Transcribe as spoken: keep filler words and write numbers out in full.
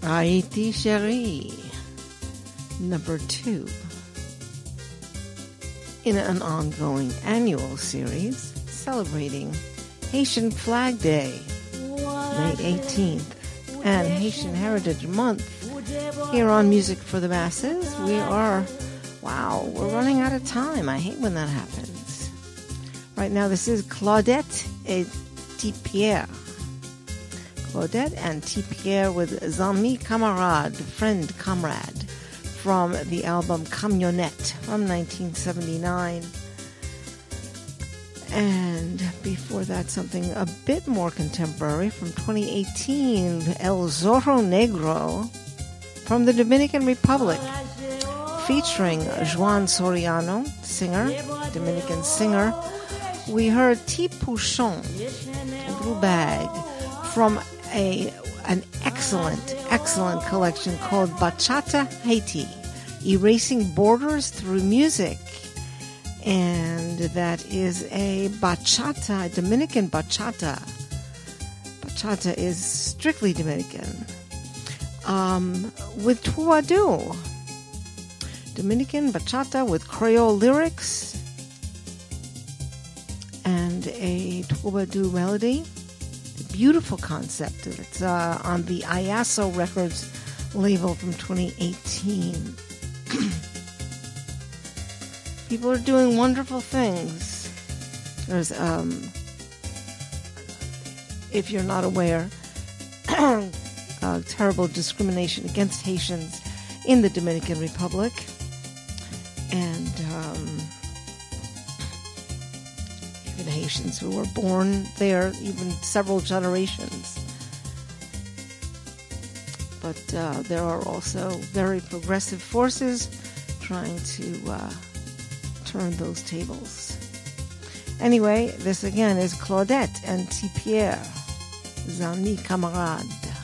Haiti Chérie, number two. In an ongoing annual series celebrating Haitian Flag Day, May eighteenth, and Haitian Heritage Month, here on Music for the Masses, we are, wow, we're running out of time. I hate when that happens. Right now, this is Claudette et T-Pierre. Claudette and T-Pierre with Zami Camarade, Friend Comrade, from the album Camionnette from nineteen seventy-nine. And before that, something a bit more contemporary from twenty eighteen, El Zorro Negro from the Dominican Republic, featuring Juan Soriano, singer, Dominican singer. We heard T. Pouchon, Blue Bag, from a an excellent, excellent collection called Bachata Haiti, Erasing Borders Through Music. And that is a bachata, Dominican bachata. Bachata is strictly Dominican. Um, with Troubadour. Dominican bachata with Creole lyrics and a Troubadour melody. Beautiful concept. It's uh, on the Iaso Records label from twenty eighteen. People are doing wonderful things. There's, um, if you're not aware, uh, terrible discrimination against Haitians in the Dominican Republic. And um, even Haitians who were born there, even several generations. But uh, there are also very progressive forces trying to uh, turn those tables. Anyway, this again is Claudette and T. Pierre, Zami Camarade.